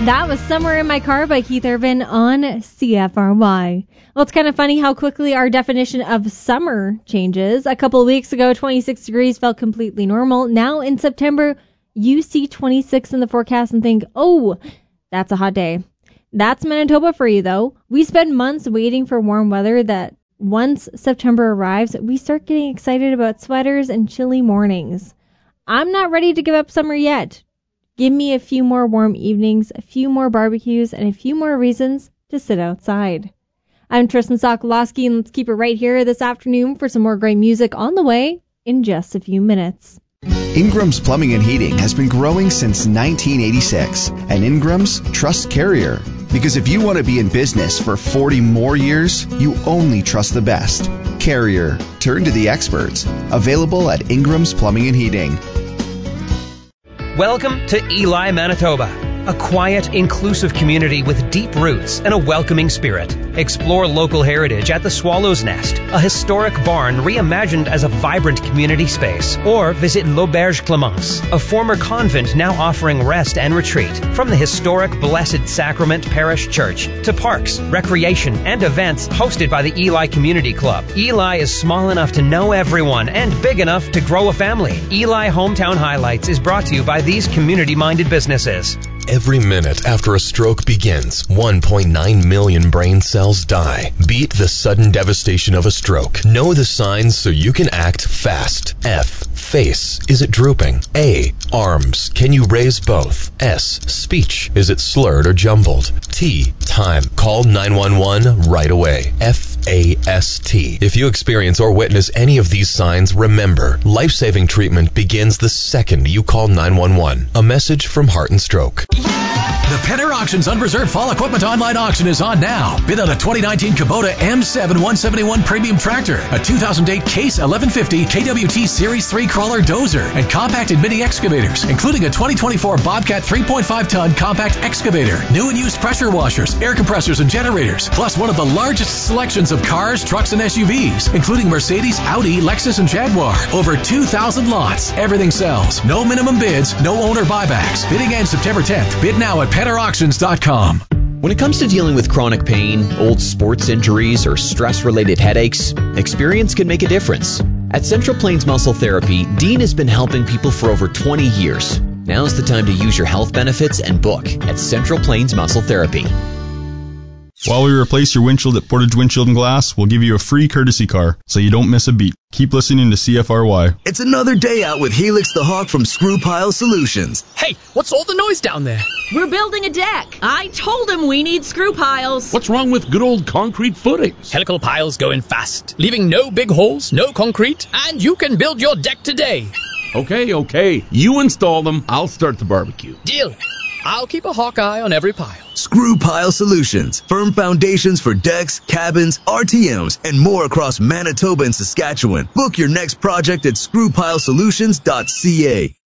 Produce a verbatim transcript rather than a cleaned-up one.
That was Summer in My Car by Keith Urban on C F R Y. Well, it's kind of funny how quickly our definition of summer changes. A couple of weeks ago, twenty-six degrees felt completely normal. Now in September, you see twenty-six in the forecast and think, oh, that's a hot day. That's Manitoba for you, though. We spend months waiting for warm weather that once September arrives, we start getting excited about sweaters and chilly mornings. I'm not ready to give up summer yet. Give me a few more warm evenings, a few more barbecues, and a few more reasons to sit outside. I'm Tristan Sokolowski, and let's keep it right here this afternoon for some more great music on the way in just a few minutes. Ingram's Plumbing and Heating has been growing since nineteen eighty-six, and Ingram's trusts Carrier. Because if you want to be in business for forty more years, you only trust the best. Carrier. Turn to the experts. Available at Ingram's Plumbing and Heating. Welcome to Eli, Manitoba, a quiet, inclusive community with deep roots and a welcoming spirit. Explore local heritage at the Swallow's Nest, a historic barn reimagined as a vibrant community space. Or visit L'Auberge Clemence, a former convent now offering rest and retreat. From the historic Blessed Sacrament Parish Church to parks, recreation, and events hosted by the Eli Community Club. Eli is small enough to know everyone and big enough to grow a family. Eli Hometown Highlights is brought to you by these community-minded businesses. Every minute after a stroke begins, one point nine million brain cells die. Beat the sudden devastation of a stroke. Know the signs so you can act fast. F. Face. Is it drooping? A. Arms. Can you raise both? S. Speech. Is it slurred or jumbled? T. Time. Call nine one one right away. F A S T. If you experience or witness any of these signs, remember, life-saving treatment begins the second you call nine one one. A message from Heart and Stroke. The Penner Auctions Unreserved Fall Equipment Online Auction is on now. Bid on a twenty nineteen Kubota M seven one seventy-one Premium Tractor, a two thousand eight Case eleven fifty K W T Series three Crawler Dozer, and compacted mini excavators, including a twenty twenty-four Bobcat three point five ton compact excavator, new and used pressure washers, air compressors, and generators, plus one of the largest selections of cars, trucks, and S U Vs, including Mercedes, Audi, Lexus, and Jaguar. Over two thousand lots. Everything sells. No minimum bids, no owner buybacks. Bidding ends September tenth. Bid now at penner auctions dot com. When it comes to dealing with chronic pain, old sports injuries, or stress-related headaches, experience can make a difference. At Central Plains Muscle Therapy, Dean has been helping people for over twenty years. Now's the time to use your health benefits and book at Central Plains Muscle Therapy. While we replace your windshield at Portage Windshield and Glass, we'll give you a free courtesy car so you don't miss a beat. Keep listening to C F R Y. It's another day out with Helix the Hawk from Screw Pile Solutions. Hey, what's all the noise down there? We're building a deck. I told him we need screw piles. What's wrong with good old concrete footings? Helical piles go in fast, leaving no big holes, no concrete, and you can build your deck today. Okay, okay. You install them, I'll start the barbecue. Deal. I'll keep a hawk eye on every pile. Screw Pile Solutions. Firm foundations for decks, cabins, R T Ms, and more across Manitoba and Saskatchewan. Book your next project at screw pile solutions dot c a.